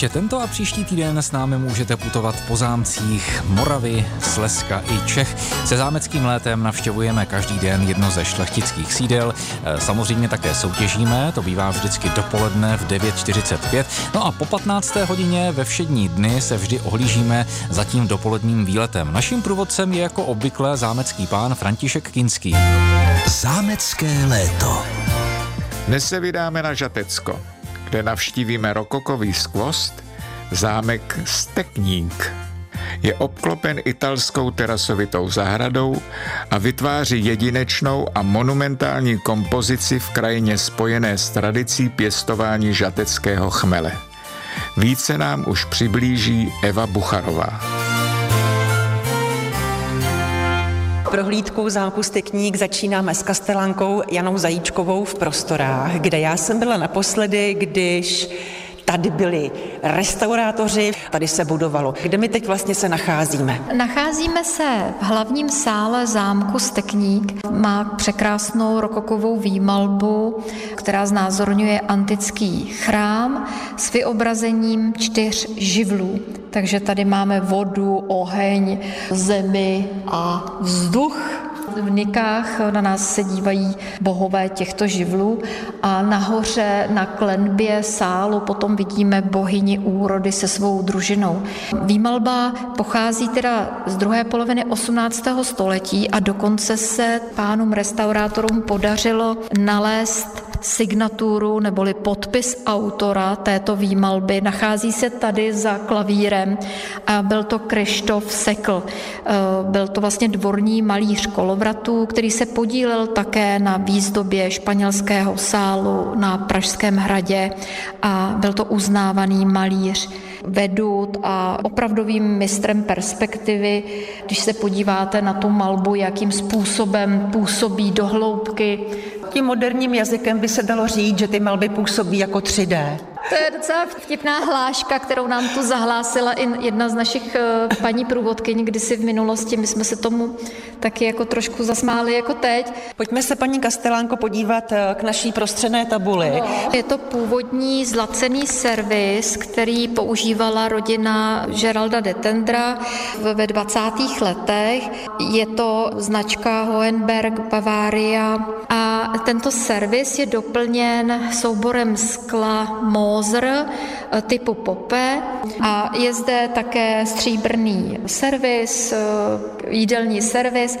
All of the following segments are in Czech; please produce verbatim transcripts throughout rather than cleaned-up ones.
Ještě tento a příští týden s námi můžete putovat po zámcích Moravy, Slezska i Čech. Se zámeckým létem navštěvujeme každý den jedno ze šlechtických sídel. Samozřejmě také soutěžíme, to bývá vždycky dopoledne v devět čtyřicet pět. No a po patnácté hodině ve všední dny se vždy ohlížíme za tím dopoledním výletem. Naším průvodcem je jako obvykle zámecký pán František Kinský. Zámecké léto. Dnes se vydáme na Žatecko, kde navštívíme rokokový skvost, zámek Stekník. Je obklopen italskou terasovitou zahradou a vytváří jedinečnou a monumentální kompozici v krajině spojené s tradicí pěstování žateckého chmele. Více nám už přiblíží Eva Bucharová. Prohlídkou zámku Stekník začínáme s kastelánkou Janou Zajíčkovou v prostorách, kde já jsem byla naposledy, když tady byli restaurátoři, tady se budovalo. Kde my teď vlastně se nacházíme? Nacházíme se v hlavním sále zámku Stekník. Má překrásnou rokokovou výmalbu, která znázorňuje antický chrám s vyobrazením čtyř živlů. Takže tady máme vodu, oheň, zemi a vzduch. V nikách na nás se dívají bohové těchto živlů a nahoře na klenbě sálu potom vidíme bohyni úrody se svou družinou. Výmalba pochází teda z druhé poloviny osmnáctého století a dokonce se pánům restaurátorům podařilo nalézt signaturu neboli podpis autora této výmalby. Nachází se tady za klavírem a byl to Kryštof Sekl. Byl to vlastně dvorní malíř kolovratů, který se podílel také na výzdobě španělského sálu na Pražském hradě a byl to uznávaný malíř vedut a opravdovým mistrem perspektivy. Když se podíváte na tu malbu, jakým způsobem působí do hloubky. Tím moderním jazykem by se dalo říct, že ty malby působí jako tři dé. To je docela vtipná hláška, kterou nám tu zahlásila i jedna z našich paní průvodkyň kdysi v minulosti. My jsme se tomu taky jako trošku zasmáli jako teď. Pojďme se, paní kastelánko, podívat k naší prostřené tabuli. No. Je to původní zlacený servis, který používala rodina Geralda de Tendra ve dvacátých letech. Je to značka Hohenberg Bavaria a tento servis je doplněn souborem skla Moser typu Pope a je zde také stříbrný servis, jídelní servis.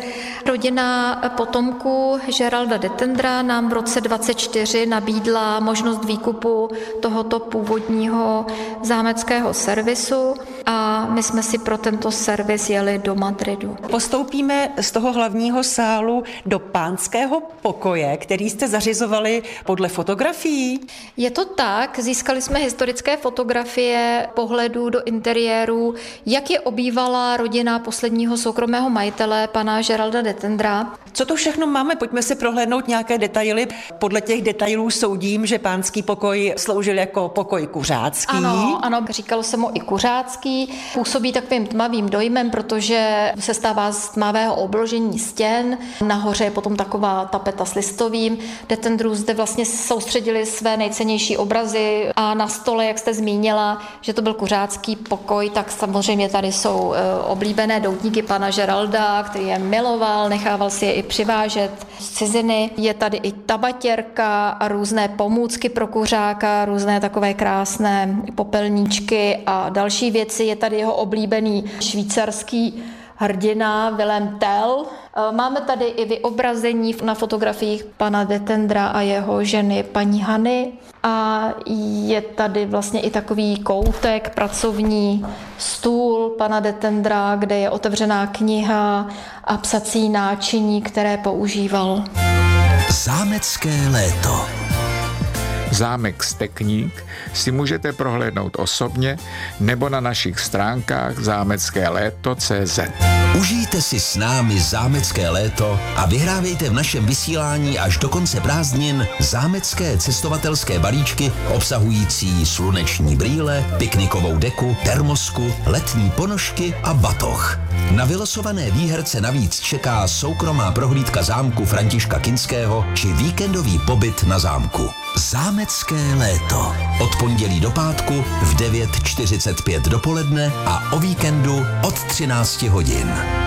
Rodina potomků Geralda de Tendra nám v roce dvacet čtyři nabídla možnost výkupu tohoto původního zámeckého servisu a my jsme si pro tento servis jeli do Madridu. Postoupíme z toho hlavního sálu do pánského pokoje, který jste zařizovali podle fotografií. Je to tak, získali jsme historické fotografie pohledů do interiéru, jak je obývala rodina posledního soukromého majitele, pana Geralda de Tendra. Co to všechno máme? Pojďme si prohlédnout nějaké detaily. Podle těch detailů soudím, že pánský pokoj sloužil jako pokoj kuřácký. Ano, ano, říkalo se mu i kuřácký. Působí takovým tmavým dojmem, protože se stává z tmavého obložení stěn. Nahoře je potom taková tapeta s listovým. De Tendrů zde vlastně soustředili své nejcennější obrazy a na stole, jak jste zmínila, že to byl kuřácký pokoj, tak samozřejmě tady jsou oblíbené doutníky pana Geralda, který je miloval, nechával si je i přivážet z ciziny. Je tady i tabatěrka a různé pomůcky pro kuřáka, různé takové krásné popelníčky a další věci. Je tady jeho oblíbený švýcarský hrdina Wilhelm Tell. Máme tady i vyobrazení na fotografiích pana de Tendra a jeho ženy paní Hany a je tady vlastně i takový koutek, pracovní stůl pana de Tendra, kde je otevřená kniha a psací náčiní, které používal. Zámecké léto. Zámek Stekník si můžete prohlédnout osobně nebo na našich stránkách zámecké léto tečka cé zet. Užijte si s námi zámecké léto a vyhrávejte v našem vysílání až do konce prázdnin zámecké cestovatelské balíčky obsahující sluneční brýle, piknikovou deku, termosku, letní ponožky a batoh. Na vylosované výherce navíc čeká soukromá prohlídka zámku Františka Kinského či víkendový pobyt na zámku. Zámecké léto. Od pondělí do pátku v devět čtyřicet pět dopoledne a o víkendu od třináct hodin.